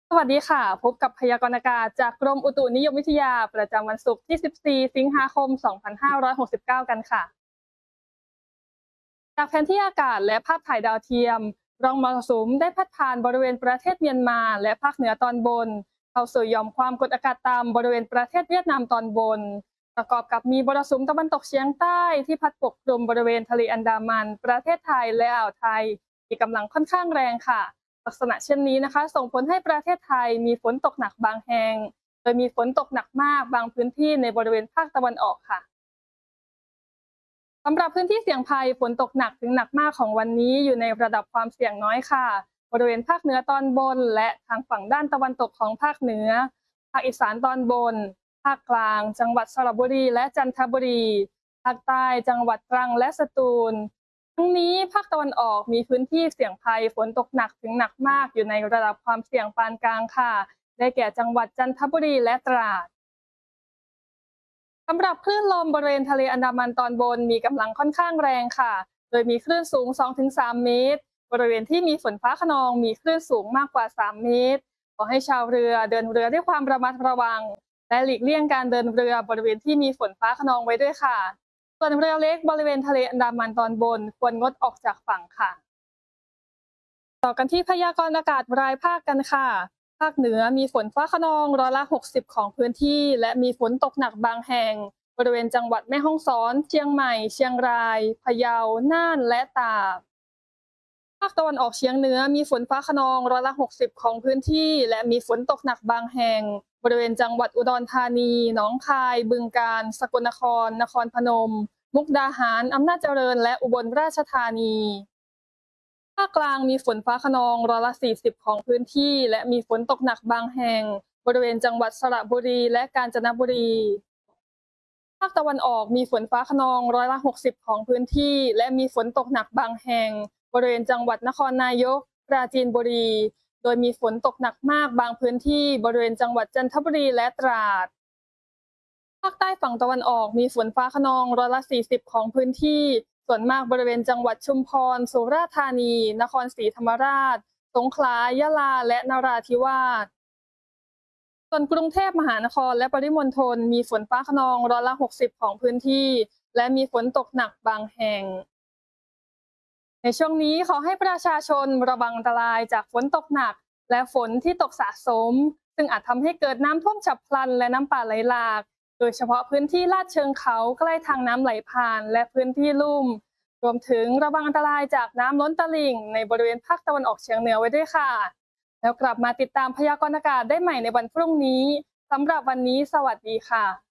สวัสดีค่ะพบกับพยากรณ์อากาศจากกรมอุตุนิยมวิทยาประจำวันศุกร์ที่ 14 สิงหาคม 2569 กันค่ะจากแผนที่อากาศและภาพถ่ายดาวเทียมร่องมรสุมได้พัดผ่านบริเวณประเทศเมียนมาและภาคเหนือตอนบนเข้าสู่หย่อมความกดอากาศต่ำบริเวณประเทศเวียดนามตอนบนประกอบกับมีมรสุมตะวันตกเฉียงใต้ที่พัดปกคลุมบริเวณทะเลอันดามันประเทศไทยและอ่าวไทยมีกำลังค่อนข้างแรงค่ะ ลักษณะเช่นนี้นะคะส่งผลให้ประเทศไทยมีฝนตกหนักบางแห่งโดยมีฝนตกหนักมากบางพื้นที่ในบริเวณภาคตะวันออกค่ะสำหรับพื้นที่เสี่ยงภัยฝนตกหนักถึงหนักมากของวันนี้อยู่ในระดับความเสี่ยงน้อยค่ะบริเวณภาคเหนือตอนบนและทางฝั่งด้านตะวันตกของภาคเหนือภาคอีสานตอนบนภาคกลางจังหวัดสระบุรีและจันทบุรีภาคใต้จังหวัดตรังและสตูล ทั้งนี้ภาคตะวันออกมีพื้นที่เสี่ยงภัยฝนตกหนักถึงหนักมากอยู่ในระดับความเสี่ยงปานกลางค่ะได้แก่จังหวัดจันทบุรีและตราดสำหรับคลื่นลมบริเวณทะเลอันดามันตอนบนมีกำลังค่อนข้างแรงค่ะโดยมีคลื่นสูง 2-3 เมตรบริเวณที่มีฝนฟ้าคะนองมีคลื่นสูงมากกว่า 3 เมตรขอให้ชาวเรือเดินเรือด้วยความระมัดระวังและหลีกเลี่ยงการเดินเรือบริเวณที่มีฝนฟ้าคะนองไว้ด้วยค่ะ ส่วนเรือเล็กบริเวณทะเลอันดามันตอนบนควรงดออกจากฝั่งค่ะต่อกันที่พยากรณ์อากาศรายภาคกันค่ะภาคเหนือมีฝนฟ้าคะนองร้อยละ 60ของพื้นที่และมีฝนตกหนักบางแห่งบริเวณจังหวัดแม่ฮ่องสอนเชียงใหม่เชียงรายพะเยาน่านและตากภาคตะวันออกเฉียงเหนือมีฝนฟ้าคะนองร้อยละ 60ของพื้นที่และมีฝนตกหนักบางแห่งบริเวณจังหวัดอุดรธานีหนองคายบึงกาฬสกลนครนครพนม มุกดาหารอำนาจเจริญและอุบลราชธานีภาคกลางมีฝนฟ้าคะนองร้อยละ 40ของพื้นที่และมีฝนตกหนักบางแห่งบริเวณจังหวัดสระบุรีและกาญจนบุรีภาคตะวันออกมีฝนฟ้าคะนองร้อยละ 60ของพื้นที่และมีฝนตกหนักบางแห่งบริเวณจังหวัดนครนายกปราจีนบุรีโดยมีฝนตกหนักมากบางพื้นที่บริเวณจังหวัดจันทบุรีและตราด ภาคใต้ฝั่งตะวันออกมีฝนฟ้าคะนองร้อยละ 40ของพื้นที่ ส่วนมากบริเวณจังหวัดชุมพรสุราษฎร์ธานี นครศรีธรรมราช สงขลายะลา และนราธิวาสส่วนกรุงเทพมหานครและปริมณฑลมีฝนฟ้าคะนองร้อยละ 60ของพื้นที่ และมีฝนตกหนักบางแห่ง ในช่วงนี้ขอให้ประชาชนระวังอันตรายจากฝนตกหนักและฝนที่ตกสะสมซึ่งอาจทำให้เกิดน้ำท่วมฉับพลันและน้ำป่าไหลหลากโดยเฉพาะพื้นที่ลาดเชิงเขาใกล้ทางน้ำไหลผ่านและพื้นที่ลุ่มรวมถึงระวังอันตรายจากน้ำล้นตลิ่งในบริเวณภาคตะวันออกเฉียงเหนือไว้ด้วยค่ะแล้วกลับมาติดตามพยากรณ์อากาศได้ใหม่ในวันพรุ่งนี้สำหรับวันนี้สวัสดีค่ะ